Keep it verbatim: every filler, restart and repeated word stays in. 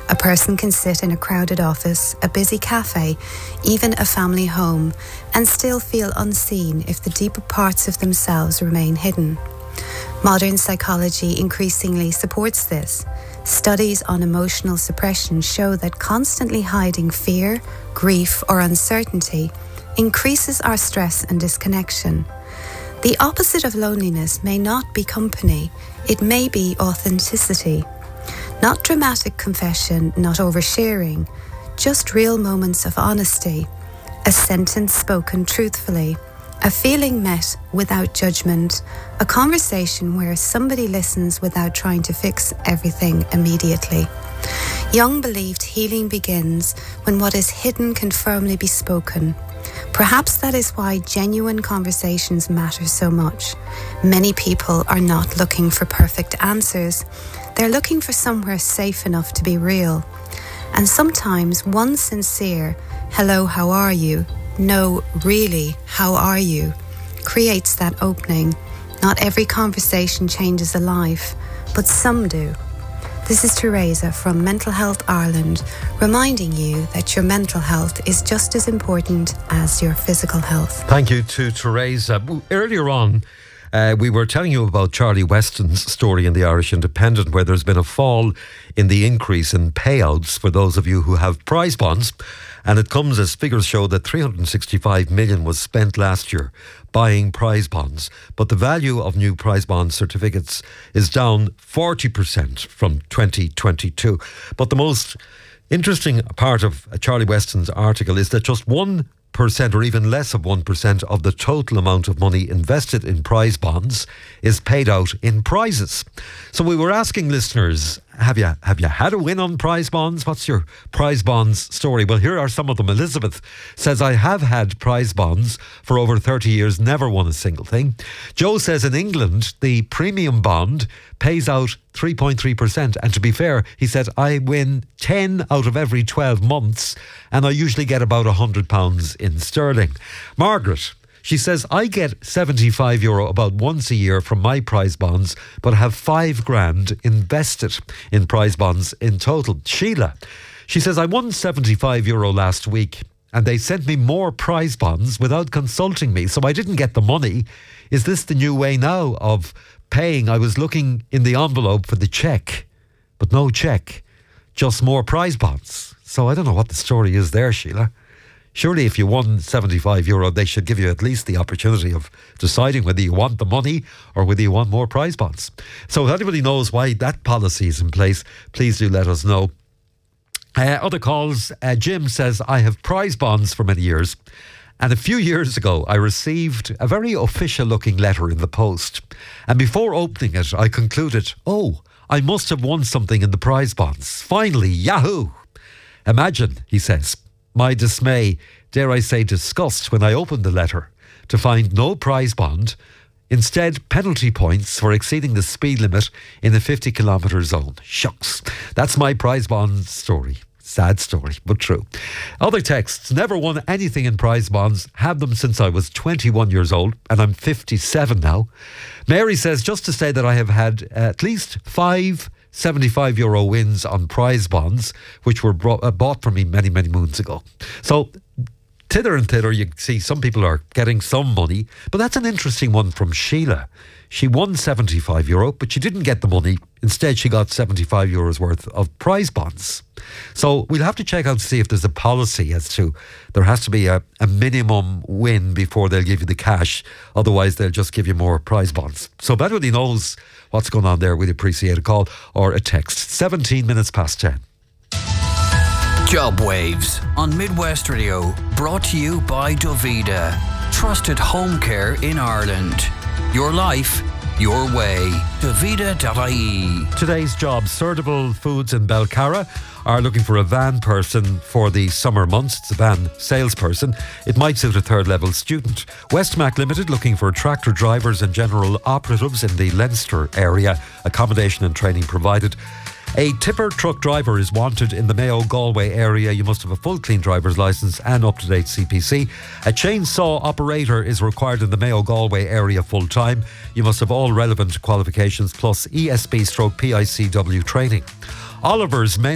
A person can sit in a crowded office, a busy cafe, even a family home, and still feel unseen if the deeper parts of themselves remain hidden. Modern psychology increasingly supports this. Studies on emotional suppression show that constantly hiding fear, grief, or uncertainty increases our stress and disconnection. The opposite of loneliness may not be company, it may be authenticity. Not dramatic confession, not oversharing, just real moments of honesty, a sentence spoken truthfully, a feeling met without judgment, a conversation where somebody listens without trying to fix everything immediately. Jung believed healing begins when what is hidden can firmly be spoken. Perhaps that is why genuine conversations matter so much. Many people are not looking for perfect answers. They're looking for somewhere safe enough to be real. And sometimes one sincere, hello, how are you? No, really, how are you? Creates that opening. Not every conversation changes a life, but some do. This is Teresa from Mental Health Ireland, reminding you that your mental health is just as important as your physical health. Thank you to Teresa. Earlier on, Uh, we were telling you about Charlie Weston's story in the Irish Independent, where there's been a fall in the increase in payouts for those of you who have prize bonds. And it comes as figures show that three hundred sixty-five million was spent last year buying prize bonds. But the value of new prize bond certificates is down forty percent from twenty twenty-two. But the most interesting part of Charlie Weston's article is that just one percent or even less of one percent of the total amount of money invested in prize bonds is paid out in prizes. So we were asking listeners, have you have you had a win on prize bonds? What's your prize bonds story? Well, here are some of them. Elizabeth says, I have had prize bonds for over thirty years, never won a single thing. Joe says in England, the premium bond pays out three point three percent. And to be fair, he said, I win ten out of every twelve months and I usually get about one hundred pounds in sterling. Margaret, she says, I get seventy-five euro about once a year from my prize bonds, but have five grand invested in prize bonds in total. Sheila, she says, I won seventy-five euro last week and they sent me more prize bonds without consulting me, so I didn't get the money. Is this the new way now of paying? I was looking in the envelope for the cheque, but no cheque, just more prize bonds. So I don't know what the story is there, Sheila. Surely if you won seventy-five euro, they should give you at least the opportunity of deciding whether you want the money or whether you want more prize bonds. So if anybody knows why that policy is in place, please do let us know. Uh, other calls, uh, Jim says, I have prize bonds for many years. And a few years ago, I received a very official looking letter in the post. And before opening it, I concluded, oh, I must have won something in the prize bonds. Finally, yahoo! Imagine, he says, my dismay, dare I say disgust, when I opened the letter to find no prize bond, instead penalty points for exceeding the speed limit in a fifty kilometre zone. Shucks. That's my prize bond story. Sad story, but true. Other texts, never won anything in prize bonds, had them since I was twenty-one years old, and I'm fifty-seven now. Mary says, just to say that I have had at least five seventy-five euro wins on prize bonds, which were brought, uh, bought for me many, many moons ago. So, thither and thither, you see some people are getting some money, but that's an interesting one from Sheila. She won seventy-five euro, but she didn't get the money. Instead, she got seventy-five euros worth of prize bonds. So we'll have to check out to see if there's a policy as to there has to be a, a minimum win before they'll give you the cash. Otherwise, they'll just give you more prize bonds. So if anybody knows what's going on there, we'd appreciate a call or a text. seventeen minutes past ten. Job Waves on Midwest Radio, brought to you by Dovida, trusted home care in Ireland. Your life, your way. Dovida dot I E. Today's job, Surdable Foods in Belcarra are looking for a van person for the summer months. It's a van salesperson. It might suit a third level student. Westmac Limited looking for tractor drivers and general operatives in the Leinster area. Accommodation and training provided. A tipper truck driver is wanted in the Mayo Galway area. You must have a full clean driver's licence and up-to-date C P C. A chainsaw operator is required in the Mayo Galway area full-time. You must have all relevant qualifications plus E S B stroke P I C W training. Oliver's men